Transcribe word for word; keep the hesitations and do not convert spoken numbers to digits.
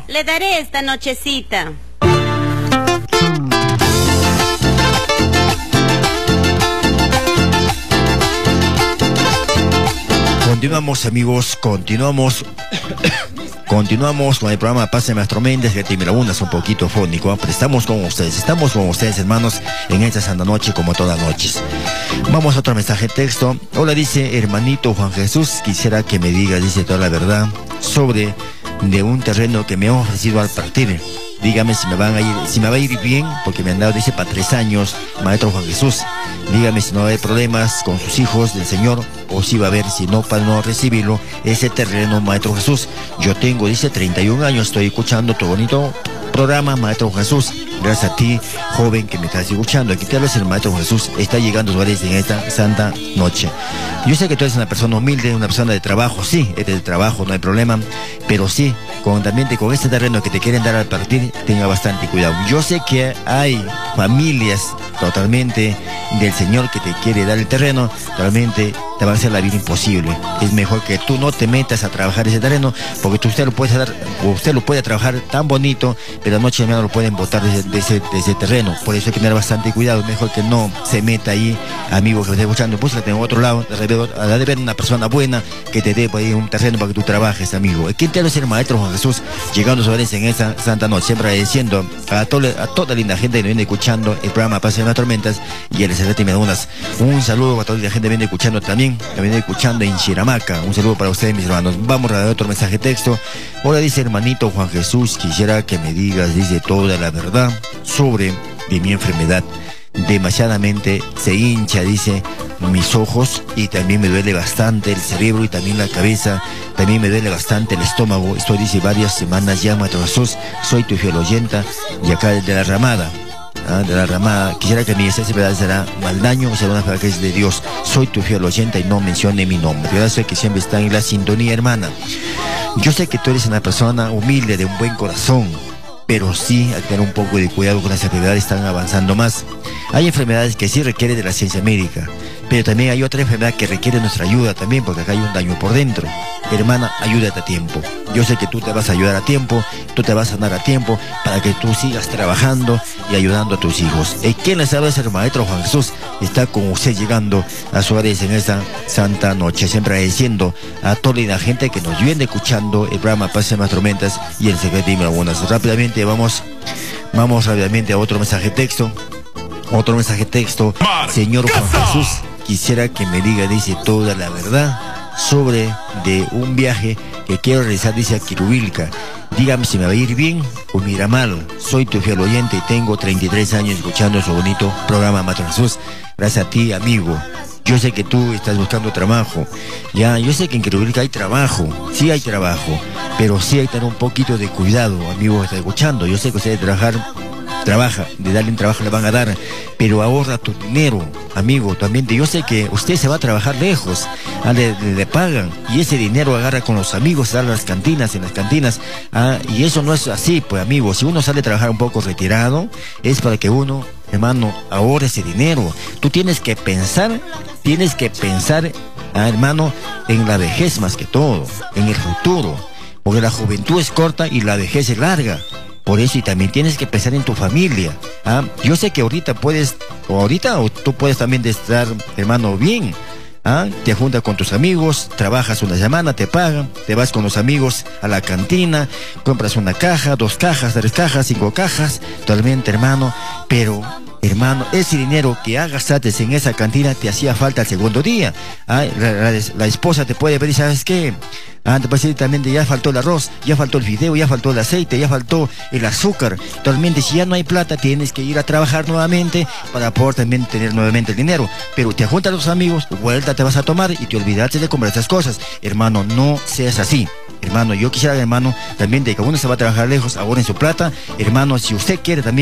le daré esta nochecita. Continuamos, amigos, continuamos. Continuamos con el programa Pase Maestro Méndez, que tiene es un poquito fónico, ¿eh? Pero estamos con ustedes, estamos con ustedes, hermanos, en esta santa noche como todas las noches. Vamos a otro mensaje de texto. Hola, dice hermanito Juan Jesús, quisiera que me diga, dice, toda la verdad sobre de un terreno que me han ofrecido al partir. Dígame si me van a ir, si me va a ir bien, porque me han dado, dice, para tres años, maestro Juan Jesús. Dígame si no va a haber problemas con sus hijos del Señor, o si va a haber, si no, para no recibirlo, ese terreno, maestro Jesús. Yo tengo, dice, treinta y un años, estoy escuchando tu bonito programa, maestro Jesús. Gracias a ti, joven, que me estás escuchando. Aquí te hablas, el maestro Jesús está llegando a lugares en esta santa noche. Yo sé que tú eres una persona humilde, una persona de trabajo, sí, eres de trabajo, no hay problema, pero sí, con, también con este terreno que te quieren dar al partir, tenga bastante cuidado. Yo sé que hay familias totalmente del Señor que te quiere dar el terreno, totalmente te va a hacer la vida imposible. Es mejor que tú no te metas a trabajar ese terreno, porque tú, usted lo puede dar, usted lo puede trabajar tan bonito, pero anoche no lo pueden botar de ese, de, ese, de ese terreno. Por eso hay que tener bastante cuidado. Mejor que no se meta ahí, amigo que me esté escuchando, pues la tengo a otro lado, a la de ver una persona buena que te dé por ahí un terreno para que tú trabajes, amigo. ¿Quién te va a ser el maestro Juan Jesús llegando a en esa santa noche? Siempre agradeciendo a, to a toda la linda gente que viene escuchando el programa Pase las Tormentas y el S R T Medunas. Un saludo a toda la gente que viene escuchando también, que viene escuchando en Chiramaca. Un saludo para ustedes, mis hermanos. Vamos a dar otro mensaje de texto. Hola, dice hermanito Juan Jesús, quisiera que me digas, dice, toda la verdad sobre de mi enfermedad. Demasiadamente se hincha, dice, mis ojos, y también me duele bastante el cerebro y también la cabeza, también me duele bastante el estómago. Estoy, dice, varias semanas ya, maestro Jesús, soy tu fiel oyenta y acá de la ramada. ¿Ah? De la ramada, quisiera que mi enfermedad será mal daño o será una enfermedad que es de Dios. Soy tu fiel oyenta y no mencione mi nombre. Yo sé que siempre está en la sintonía, hermana. Yo sé que tú eres una persona humilde, de un buen corazón, pero sí hay que tener un poco de cuidado con las enfermedades, están avanzando más. Hay enfermedades que sí requieren de la ciencia médica, pero también hay otra enfermedad que requiere nuestra ayuda también, porque acá hay un daño por dentro. Hermana, ayúdate a tiempo. Yo sé que tú te vas a ayudar a tiempo, tú te vas a sanar a tiempo, para que tú sigas trabajando y ayudando a tus hijos. ¿Y quién les habla? Es el maestro Juan Jesús. Está con usted llegando a su área en esta santa noche, siempre agradeciendo a toda la gente que nos viene escuchando el programa Pase las Tormentas y el secreto de algunas. Rápidamente vamos, vamos rápidamente a otro mensaje de texto. Otro mensaje de texto. Señor Juan Jesús, quisiera que me diga, dice, toda la verdad sobre de un viaje que quiero realizar, dice, a Quirubilca. Dígame si me va a ir bien o me irá mal. Soy tu fiel oyente y tengo treinta y tres años escuchando su bonito programa, maestro Jesús. Gracias a ti, amigo. Yo sé que tú estás buscando trabajo. Ya, yo sé que en Quirubilca hay trabajo. Sí hay trabajo, pero sí hay que tener un poquito de cuidado, amigo que está escuchando. Yo sé que usted debe trabajar, trabaja, de darle un trabajo le van a dar, pero ahorra tu dinero, amigo, también. Yo sé que usted se va a trabajar lejos, ah, le, le, le pagan, y ese dinero agarra con los amigos, a las cantinas, en las cantinas, ah, y eso no es así, pues, amigo. Si uno sale a trabajar un poco retirado, es para que uno, hermano, ahorre ese dinero. Tú tienes que pensar, tienes que pensar, ah, hermano, en la vejez más que todo, en el futuro, porque la juventud es corta y la vejez es larga. Por eso, y también tienes que pensar en tu familia. ¿Ah? Yo sé que ahorita puedes, o ahorita, o tú puedes también estar, hermano, bien. ¿Ah? Te juntas con tus amigos, trabajas una semana, te pagan, te vas con los amigos a la cantina, compras una caja, dos cajas, tres cajas, cinco cajas, totalmente, hermano. Pero, hermano, ese dinero que gastaste en esa cantina te hacía falta el segundo día. ¿Ah? La, la, la esposa te puede ver y ¿sabes qué? Ah, te puede decir también de ya faltó el arroz, ya faltó el fideo, ya faltó el aceite, ya faltó el azúcar. Totalmente, si ya no hay plata, tienes que ir a trabajar nuevamente para poder también tener nuevamente el dinero. Pero te juntas a los amigos, vuelta te vas a tomar y te olvidaste de comprar estas cosas. Hermano, no seas así. Hermano, yo quisiera, hermano, también de que uno se va a trabajar lejos, ahora en su plata. Hermano, si usted quiere también